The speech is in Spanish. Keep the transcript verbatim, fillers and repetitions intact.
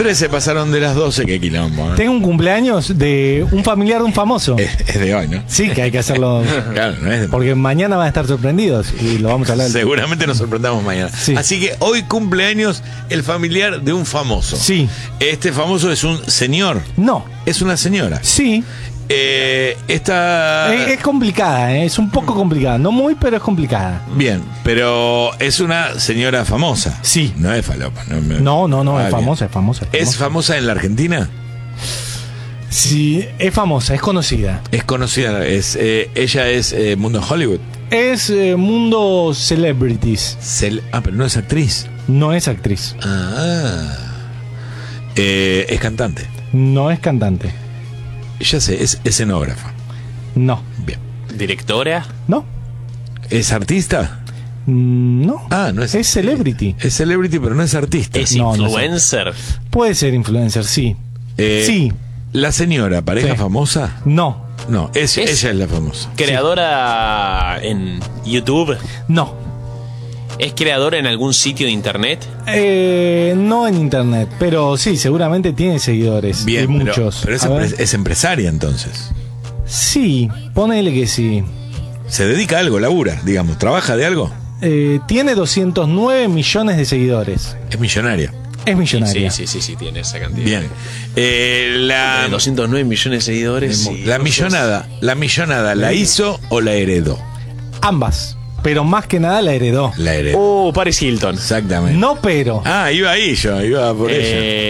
trece pasaron de las doce, qué quilombo, ¿eh? Tengo un cumpleaños de un familiar de un famoso. Es, es de hoy, ¿no? Sí, que hay que hacerlo. Claro, no es de... Porque mañana van a estar sorprendidos y lo vamos a hablar. Seguramente nos sorprendamos mañana. Sí. Así que hoy cumpleaños el familiar de un famoso. Sí. Este famoso es un señor. No. Es una señora. Sí. Eh, esta... Es, es complicada, ¿eh? Es un poco complicada. No muy, pero es complicada. Bien, pero es una señora famosa. Sí. No es falopa. No, me- No, no, no, Ah, es bien. famosa, es famosa. Es ¿Es famosa. famosa en la Argentina? Sí, es famosa, es conocida. Es conocida. Es, eh, ella es eh, Mundo Hollywood. Es eh, mundo celebrities. Cel- ah, pero no es actriz. No es actriz. Ah. Eh, es cantante. No es cantante. Ya sé, es escenógrafa. No. Bien. ¿Directora? No. ¿Es artista? Mm, No. Ah, no es. Es celebrity. Es celebrity, pero no es artista. ¿Es No, no sé. influencer? Puede ser influencer, sí. Eh, Sí. ¿La señora, pareja Sí. famosa? No. No, es, Es- ella es la famosa. ¿Creadora en YouTube? No. ¿Es creadora en algún sitio de internet? Eh, no en internet, pero sí, seguramente tiene seguidores. Bien, y pero- muchos. Pero, es, A ver. empre- es empresaria entonces. Sí, ponele que sí. Se dedica a algo, labura, digamos. ¿Trabaja de algo? Eh, tiene doscientos nueve millones de seguidores. Es millonaria. Es millonaria. Sí, sí, sí, sí, tiene esa cantidad. Bien. Eh, la, Tiene doscientos nueve millones de seguidores. y la no sé- millonada, ¿la millonada la hizo o la heredó? Ambas. Pero más que nada la heredó. La heredó. Oh, Paris Hilton. Exactamente. No, pero. Ah, iba ahí yo, iba por Eh, ella.